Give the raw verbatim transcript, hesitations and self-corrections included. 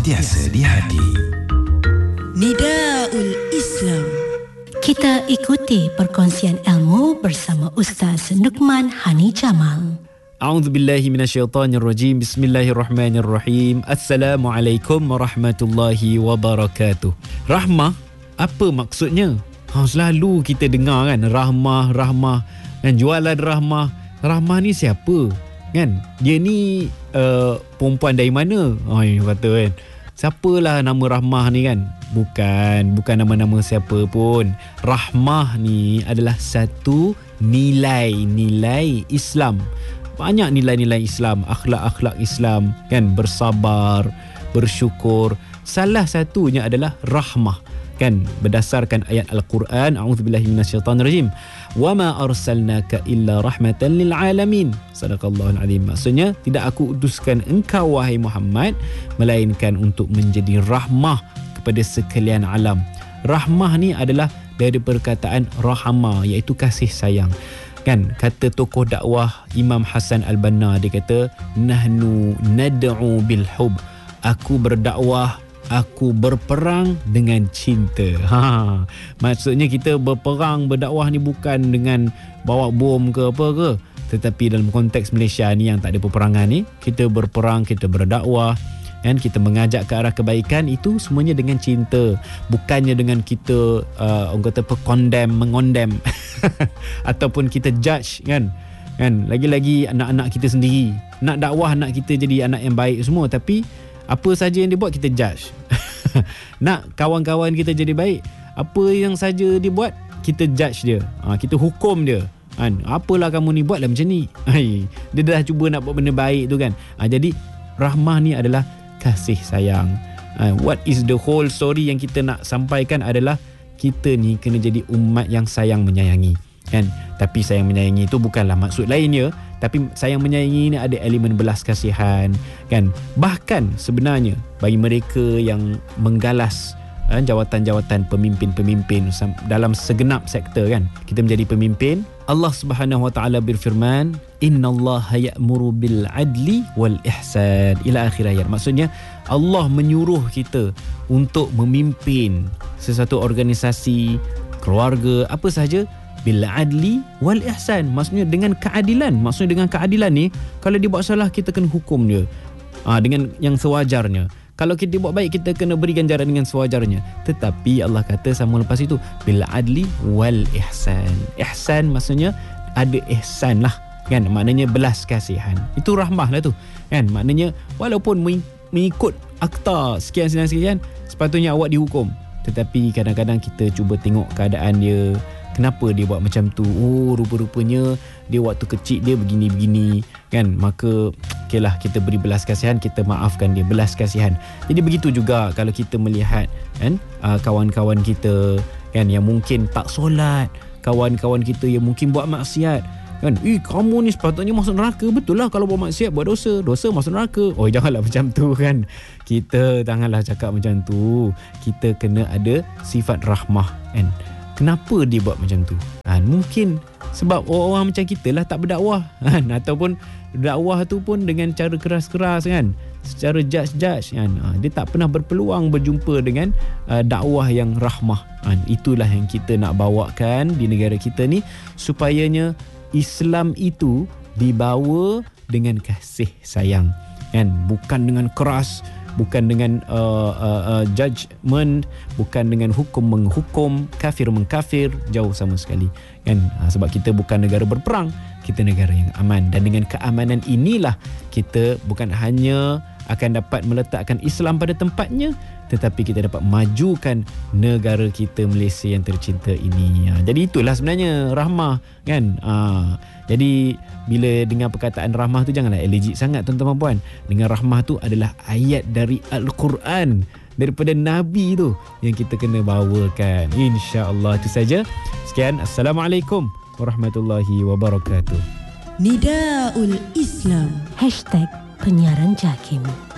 senantiasa di hati. Nidaul Islam. Kita ikuti perkongsian ilmu bersama Ustaz Nukman Hani Jamal. A'udzubillahi minasyaitonirrajim. Bismillahirrahmanirrahim. Assalamualaikum warahmatullahi wabarakatuh. Rahmah, apa maksudnya? Ha, selalu kita dengar kan, rahmah, rahmah, kan, jualan rahmah. Rahmah ni siapa? Kan? Dia ni uh, perempuan dari mana? Oh, kata kan. Siapalah nama Rahmah ni kan? Bukan, bukan nama-nama siapa pun. Rahmah ni adalah satu nilai-nilai Islam. Banyak nilai-nilai Islam, akhlak-akhlak Islam, kan? Bersabar, bersyukur. Salah satunya adalah rahmah, kan? Berdasarkan ayat Al-Quran, a'udzubillahi minasyaitonirrajim. Wa ma arsalnaka illa rahmatan lil alamin. Sadaqallahul azim. Maksudnya, tidak aku utuskan engkau wahai Muhammad melainkan untuk menjadi rahmah kepada sekalian alam. Rahmah ni adalah dari perkataan rahama, iaitu kasih sayang. Kan, kata tokoh dakwah Imam Hasan Al-Banna, dia kata nahnu nad'u bil hub. Aku berdakwah, aku berperang dengan cinta. Ha, maksudnya kita berperang, berdakwah ni bukan dengan bawa bom ke apa ke, tetapi dalam konteks Malaysia ni yang tak ada peperangan ni, kita berperang, kita berdakwah, dan kita mengajak ke arah kebaikan, itu semuanya dengan cinta, bukannya dengan kita uh, orang kata apa, condemn, mengondem ataupun kita judge, kan? Kan, lagi-lagi anak-anak kita sendiri nak dakwah, nak kita jadi anak yang baik semua, tapi apa saja yang dia buat kita judge. Nak kawan-kawan kita jadi baik, apa yang saja dia buat kita judge dia, ha, kita hukum dia, kan? Apalah kamu ni, buatlah macam ni. Hai, dia dah cuba nak buat benda baik tu kan. Ha, jadi rahmah ni adalah kasih sayang. Ha, what is the whole story yang kita nak sampaikan adalah kita ni kena jadi umat yang sayang menyayangi, kan? Tapi sayang menyayangi itu bukanlah maksud lainnya, tapi sayang menyayangi ini ada elemen belas kasihan, kan? Bahkan sebenarnya bagi mereka yang menggalas eh, jawatan-jawatan pemimpin-pemimpin dalam segenap sektor, kan, kita menjadi pemimpin, Allah Subhanahu wa taala berfirman, innallaha ya'muru bil adli wal ihsan, ila akhir ayat. Maksudnya Allah menyuruh kita untuk memimpin sesuatu organisasi, keluarga, apa sahaja, bil adli wal ihsan, maksudnya dengan keadilan. Maksudnya dengan keadilan ni, kalau dia buat salah kita kena hukum dia ha, dengan yang sewajarnya. Kalau kita buat baik, kita kena beri ganjaran dengan sewajarnya. Tetapi Allah kata sama lepas itu, bil adli wal ihsan. Ihsan maksudnya ada ihsan lah, kan? Maknanya belas kasihan. Itu rahmah lah tu, kan? Maknanya walaupun mengikut akta sekian-sekian, sepatutnya awak dihukum, tetapi kadang-kadang kita cuba tengok keadaan dia. Kenapa dia buat macam tu? Oh, rupa-rupanya dia waktu kecil dia begini-begini, kan? Maka okeylah, kita beri belas kasihan, kita maafkan dia, belas kasihan. Jadi begitu juga kalau kita melihat, kan, uh, kawan-kawan kita, kan, yang mungkin tak solat, kawan-kawan kita yang mungkin buat maksiat, kan? Eh, kamu ni sepatutnya masuk neraka. Betul lah, kalau buat maksiat, buat dosa, dosa masuk neraka. Oh, janganlah macam tu, kan? Kita janganlah cakap macam tu. Kita kena ada sifat rahmah, kan? Kenapa dia buat macam tu? Ha, mungkin sebab orang-orang macam kita lah tak berdakwah, kan? Ataupun dakwah tu pun dengan cara keras-keras, kan? Secara judge-judge, kan? Ha, dia tak pernah berpeluang berjumpa dengan uh, dakwah yang rahmah. Ha, itulah yang kita nak bawakan di negara kita ni, supayanya Islam itu dibawa dengan kasih sayang, kan? Bukan dengan keras, bukan dengan uh, uh, uh, judgement, bukan dengan hukum menghukum, kafir mengkafir, jauh sama sekali, kan? Ha, sebab kita bukan negara berperang, kita negara yang aman. Dan dengan keamanan inilah kita bukan hanya akan dapat meletakkan Islam pada tempatnya, tetapi kita dapat majukan negara kita Malaysia yang tercinta ini. Ha, jadi itulah sebenarnya rahmah, kan? Ha, jadi bila dengar perkataan rahmah tu, janganlah allergic sangat, tuan-tuan dan puan. Dengan rahmah tu adalah ayat dari Al-Quran, daripada Nabi tu yang kita kena bawakan. InsyaAllah itu saja. Sekian, Assalamualaikum warahmatullahi wabarakatuh. Nidaul Islam. Hashtag penyiaran JAKIM.